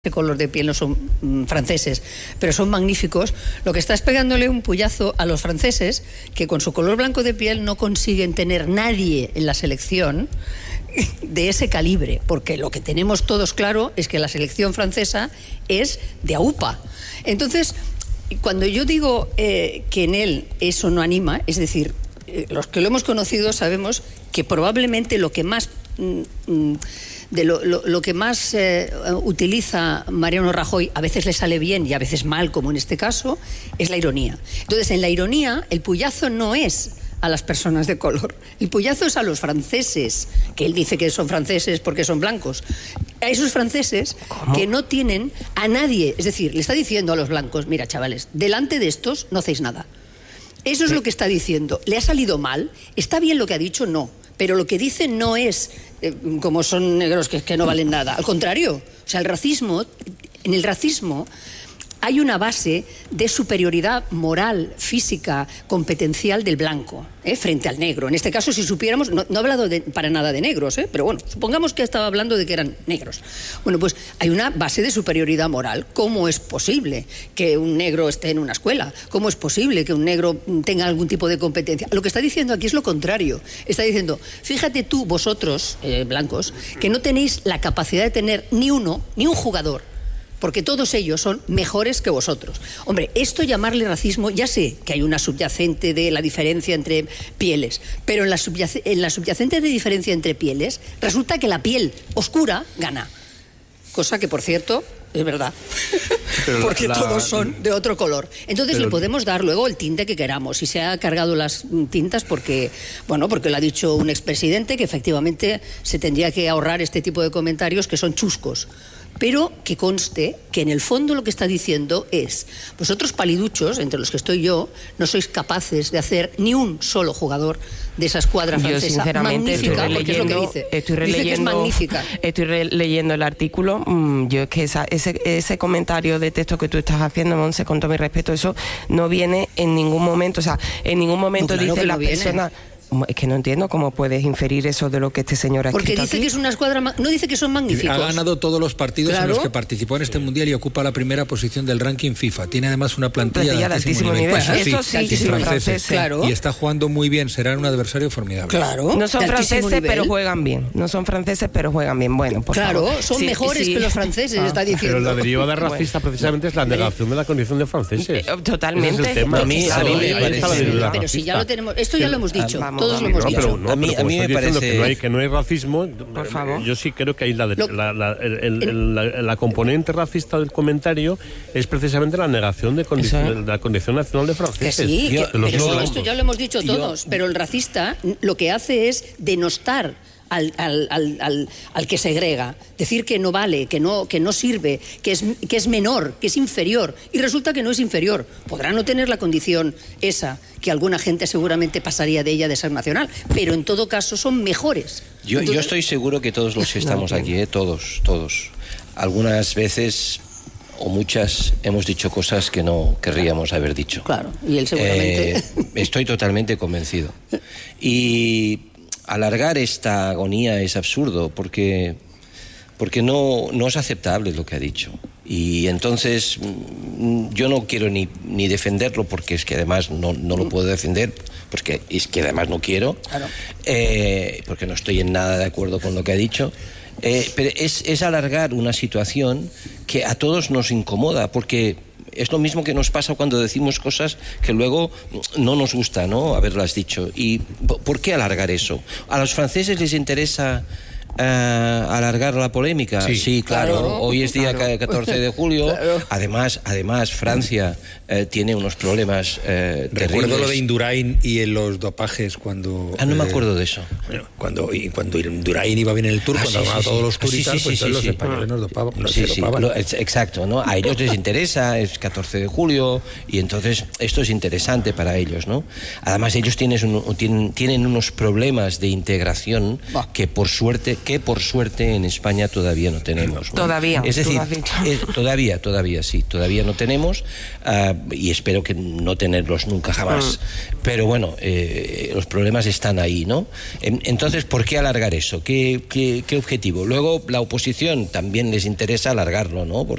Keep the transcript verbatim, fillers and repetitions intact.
de color de piel no son mm, franceses, pero son magníficos. Lo que está es pegándole un puyazo a los franceses, que con su color blanco de piel no consiguen tener nadie en la selección de ese calibre, porque lo que tenemos todos claro es que la selección francesa es de aupa. Entonces, cuando yo digo eh, que en él eso no anima, es decir, eh, los que lo hemos conocido sabemos que probablemente lo que más mm, mm, de lo, lo, lo que más eh, utiliza Mariano Rajoy, a veces le sale bien y a veces mal, como en este caso, es la ironía. Entonces, en la ironía, el puyazo no es a las personas de color, el puyazo es a los franceses, que él dice que son franceses porque son blancos, a esos franceses ¿Cómo? que no tienen a nadie, es decir, le está diciendo a los blancos, mira chavales, delante de estos no hacéis nada. Eso es lo que está diciendo. ¿Le ha salido mal? ¿Está bien lo que ha dicho? No. Pero lo que dice no es eh, como son negros que, que no valen nada. Al contrario, o sea, el racismo, en el racismo hay una base de superioridad moral, física, competencial del blanco, ¿eh? frente al negro. En este caso, si supiéramos, no, no he hablado de, para nada de negros, ¿eh? pero bueno, supongamos que estaba hablando de que eran negros. Bueno, pues hay una base de superioridad moral. ¿Cómo es posible que un negro esté en una escuela? ¿Cómo es posible que un negro tenga algún tipo de competencia? Lo que está diciendo aquí es lo contrario. Está diciendo, fíjate tú, vosotros, eh, blancos, que no tenéis la capacidad de tener ni uno, ni un jugador, porque todos ellos son mejores que vosotros. Hombre, esto llamarle racismo, ya sé que hay una subyacente de la diferencia entre pieles, pero en la, subyac en la subyacente de diferencia entre pieles, resulta que la piel oscura gana. Cosa que, por cierto, es verdad, porque la, todos son de otro color. Entonces pero, le podemos dar luego el tinte que queramos. Y se ha cargado las tintas porque, bueno, porque lo ha dicho un expresidente, que efectivamente se tendría que ahorrar este tipo de comentarios que son chuscos. Pero que conste que en el fondo lo que está diciendo es, vosotros paliduchos, entre los que estoy yo, no sois capaces de hacer ni un solo jugador de esa escuadra francesa. Yo sinceramente magnífica, estoy releyendo, porque es lo que dice. Estoy releyendo, dice que es magnífica. Estoy releyendo el artículo. Yo es que esa, ese, ese comentario de texto que tú estás haciendo, Monse, con todo mi respeto, eso no viene en ningún momento, o sea, en ningún momento no, claro dice la no persona... Viene. Es que no entiendo cómo puedes inferir eso de lo que este señor ha Porque escrito dice aquí. que es una escuadra... No dice que son magníficos. Ha ganado todos los partidos claro. en los que participó en este mundial y ocupa la primera posición del ranking FIFA. Tiene además una plantilla, plantilla de altísimo nivel. nivel. Pues, Eso sí, sí, sí, franceses. Claro. Y está jugando muy bien. Será un adversario formidable. Claro. No son franceses, nivel. pero juegan bien. No son franceses, pero juegan bien. Bueno, por Claro, favor. son sí, mejores sí. que los franceses, ah. está diciendo. Pero la deriva de racista bueno. precisamente es la negación de la condición de franceses. Totalmente. Es el tema. A mí, a mí me parece... Pero si ya lo tenemos... Esto ya lo hemos dicho. Vamos, todos vamos, lo hemos no, dicho. Pero, no, a mí, pero a mí me parece... Que no, hay, que no hay racismo, por favor. Yo sí creo que hay la, Lo... la, la, el, el, el, la, la componente racista del comentario es precisamente la negación de, condi ¿Eso? de la condición nacional de franceses. Que sí, yo, que, de pero esto ya lo hemos dicho todos, yo... pero el racista lo que hace es denostar Al, al, al, al, al que segrega, decir que no vale, que no, que no sirve, que es, que es menor, que es inferior, y resulta que no es inferior. Podrá no tener la condición esa, que alguna gente seguramente pasaría de ella de ser nacional, pero en todo caso son mejores. Yo, Entonces... yo estoy seguro que todos los que estamos aquí, eh, todos, todos, algunas veces o muchas hemos dicho cosas que no querríamos haber dicho. Claro, y él seguramente... Eh, estoy totalmente convencido. Y... alargar esta agonía es absurdo porque, porque no, no es aceptable lo que ha dicho. Y entonces yo no quiero ni, ni defenderlo porque es que además no, no lo puedo defender, porque es que además no quiero, claro. eh, porque no estoy en nada de acuerdo con lo que ha dicho. Eh, pero es, es alargar una situación que a todos nos incomoda porque... es lo mismo que nos pasa cuando decimos cosas que luego no nos gusta, ¿no?, haberlas dicho. ¿Y por qué alargar eso? ¿A los franceses les interesa uh, alargar la polémica? Sí, sí claro. claro. Hoy es día Claro. catorce de julio. Claro. Además, además Francia eh, tiene unos problemas eh, terribles. Recuerdo lo de Indurain y en los dopajes cuando... Ah, no me eh, acuerdo de eso. Bueno, cuando, y cuando Indurain iba bien en el Tour, Ah, cuando sí, ganaba sí, todos sí. los Tour Ah, y sí, tal, sí, pues sí, entonces sí. los españoles nos dopaban. Nos Sí, se sí, dopaban. lo, es, exacto, ¿no? A ellos les interesa, es catorce de julio, y entonces esto es interesante para ellos, ¿no? Además, ellos tienen, un, tienen, tienen unos problemas de integración bah. que por suerte, que por suerte en España todavía no tenemos, ¿no? Todavía, es decir, eh, todavía, todavía sí, todavía no tenemos, uh, y espero que no tenerlos nunca jamás. Mm. Pero bueno, eh, los problemas están ahí, ¿no? Entonces, ¿por qué alargar eso? ¿Qué, qué, qué objetivo? Luego, la oposición también les interesa alargarlo, ¿no? Porque